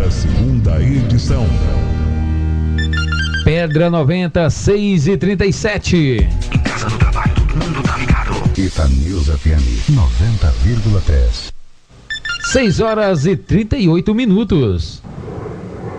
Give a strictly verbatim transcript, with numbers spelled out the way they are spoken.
a segunda edição. Pedra noventa, seis e trinta e sete. Em casa, no trabalho, todo mundo tá ligado. Itanews F M noventa vírgula três. seis horas e trinta e oito minutos.